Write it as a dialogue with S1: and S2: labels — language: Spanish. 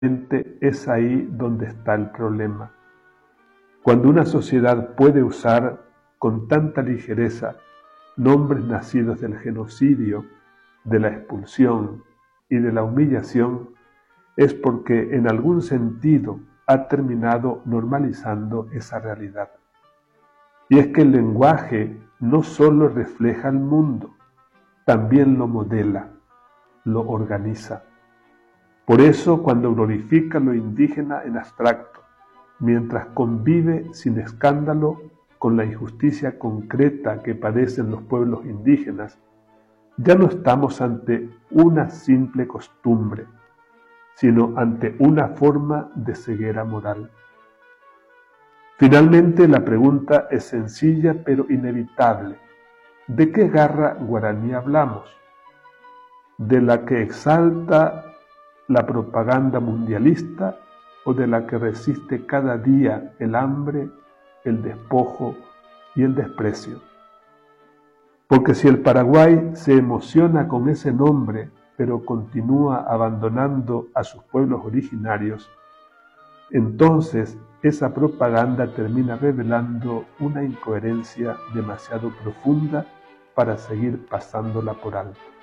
S1: es ahí donde está el problema. Cuando una sociedad puede usar con tanta ligereza nombres nacidos del genocidio, de la expulsión y de la humillación, es porque en algún sentido ha terminado normalizando esa realidad. Y es que el lenguaje no solo refleja el mundo, también lo modela, lo organiza. Por eso, cuando glorifica lo indígena en abstracto, mientras convive sin escándalo con la injusticia concreta que padecen los pueblos indígenas, ya no estamos ante una simple costumbre, sino ante una forma de ceguera moral. Finalmente, la pregunta es sencilla pero inevitable. ¿De qué garra guaraní hablamos? ¿De la que exalta la propaganda mundialista o de la que resiste cada día el hambre, el despojo y el desprecio? Porque si el Paraguay se emociona con ese nombre, pero continúa abandonando a sus pueblos originarios, entonces esa propaganda termina revelando una incoherencia demasiado profunda para seguir pasándola por alto.